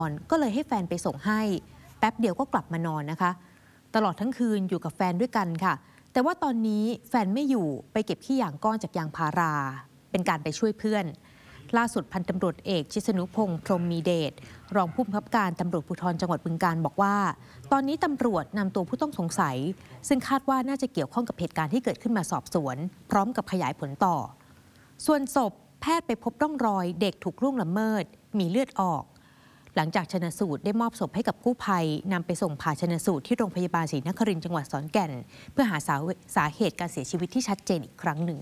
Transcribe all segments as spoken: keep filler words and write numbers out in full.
ก็เลยให้แฟนไปส่งให้แป๊บเดียวก็กลับมานอนนะคะตลอดทั้งคืนอยู่กับแฟนด้วยกันค่ะแต่ว่าตอนนี้แฟนไม่อยู่ไปเก็บขี้ยางก้อนจากยางพาราเป็นการไปช่วยเพื่อนล่าสุดพันตำรวจเอกชิสนุพงษ์พรหมมีเดชรองผู้บังคับการตำรวจภูธรจังหวัดบึงกาฬบอกว่าตอนนี้ตำรวจนำตัวผู้ต้องสงสัยซึ่งคาดว่าน่าจะเกี่ยวข้องกับเหตุการณ์ที่เกิดขึ้นมาสอบสวนพร้อมกับขยายผลต่อส่วนศพแพทย์ไปพบร่องรอยเด็กถูกล่วงละเมิดมีเลือดออกหลังจากชันสูตรได้มอบศพให้กับกู้ภัยนำไปส่งผ่าชันสูตรที่โรงพยาบาลศรีนครินทร์จังหวัดขอนแก่นเพื่อหาสาสาเหตุการเสียชีวิตที่ชัดเจนอีกครั้งหนึ่ง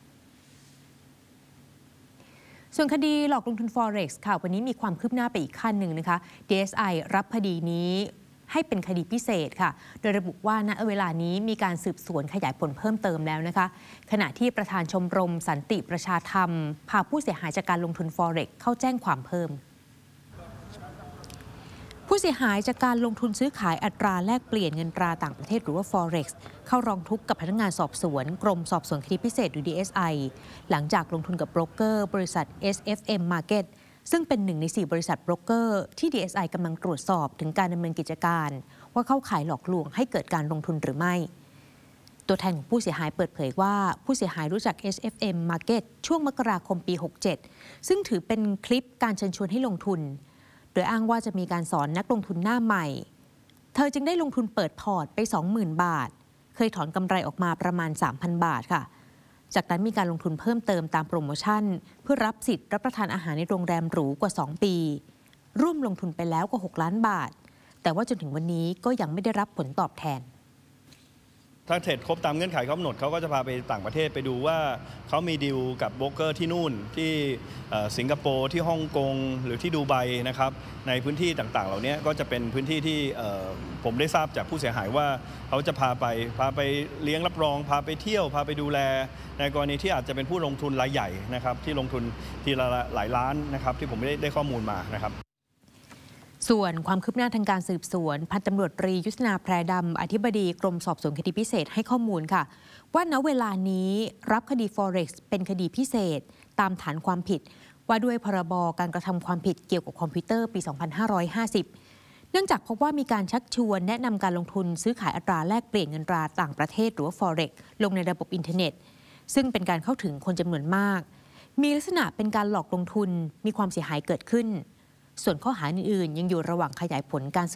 ส่วนคดีหลอกลงทุน Forex ค่ะวันนี้มีความคืบหน้าไปอีกขั้นหนึ่งนะคะ ดี เอส ไอ รับคดีนี้ให้เป็นคดีพิเศษค่ะโดยระบุว่าณเวลานี้มีการสืบสวนขยายผลเพิ่มเติมแล้วนะคะขณะที่ประธานชมรมสันติประชาธรรมพาผู้เสียหายจากการลงทุน Forex เข้าแจ้งความเพิ่มผู้เสียหายจากการลงทุนซื้อขายอัตราแลกเปลี่ยนเงินตราต่างประเทศหรือว่า Forex เข้าร้องทุกข์กับพนักงานสอบสวนกรมสอบสวนคดีพิเศษหรือ ดี เอส ไอ หลังจากลงทุนกับโบรกเกอร์บริษัท เอส เอฟ เอ็ม Market ซึ่งเป็นหนึ่งในสี่บริษัทโบรกเกอร์ที่ ดี เอส ไอ กำลังตรวจสอบถึงการดำเนินกิจการว่าเข้าข่ายหลอกลวงให้เกิดการลงทุนหรือไม่ตัวแทนของผู้เสียหายเปิดเผยว่าผู้เสียหายรู้จัก เอส เอฟ เอ็ม Market ช่วงมกราคมปีหกเจ็ดซึ่งถือเป็นคลิปการเชิญชวนให้ลงทุนโดยอ้างว่าจะมีการสอนนักลงทุนหน้าใหม่เธอจึงได้ลงทุนเปิดพอร์ตไป สองหมื่น บาทเคยถอนกำไรออกมาประมาณ สามพัน บาทค่ะจากนั้นมีการลงทุนเพิ่มเติมตามโปรโมชั่นเพื่อรับสิทธิ์รับประทานอาหารในโรงแรมหรูกว่า สอง ปีร่วมลงทุนไปแล้วกว่า หก ล้านบาทแต่ว่าจนถึงวันนี้ก็ยังไม่ได้รับผลตอบแทนถ้าเทรดครบตามเงื่อนไขเขากำหนดเขาก็จะพาไปต่างประเทศไปดูว่าเขามีดีลกับโบรกเกอร์ที่นู่นที่สิงคโปร์ที่ฮ่องกงหรือที่ดูไบนะครับในพื้นที่ต่างๆเหล่านี้ก็จะเป็นพื้นที่ที่ผมได้ทราบจากผู้เสียหายว่าเขาจะพาไปพาไปเลี้ยงรับรองพาไปเที่ยวพาไปดูแลในกรณีที่อาจจะเป็นผู้ลงทุนรายใหญ่นะครับที่ลงทุนทีละหลายล้านนะครับที่ผมได้ได้ข้อมูลมานะครับส่วนความคืบหน้าทางการสืบสวนพันตำรวจตรียุทธนาแพรดำอธิบดีกรมสอบสวนคดีพิเศษให้ข้อมูลค่ะว่าณเวลานี้รับคดี Forex เป็นคดีพิเศษตามฐานความผิดว่าด้วยพรบการกระทำความผิดเกี่ยวกับคอมพิวเตอร์ปี สองพันห้าร้อยห้าสิบ เนื่องจากพบว่ามีการชักชวนแนะนำการลงทุนซื้อขายอัตราแลกเปลี่ยนเงินตราต่างประเทศหรือว่า Forex ลงในระบบอินเทอร์เน็ตซึ่งเป็นการเข้าถึงคนจำนวนมากมีลักษณะเป็นการหลอกลงทุนมีความเสียหายเกิดขึ้นส่วนข้อหาอื่นๆยังอยู่ระหว่างขยายผลการ